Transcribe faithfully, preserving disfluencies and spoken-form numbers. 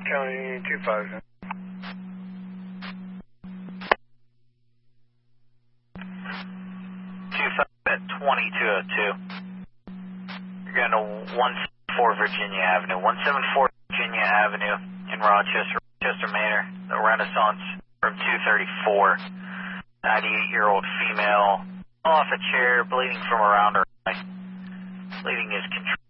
County two five. two five at twenty-two oh two. You're going to one seventy-four Virginia Avenue. one seventy-four Virginia Avenue in Rochester, Rochester Manor, the Renaissance, room two thirty-four. ninety-eight-year-old female, off a chair, bleeding from around her eye. Bleeding is controlled.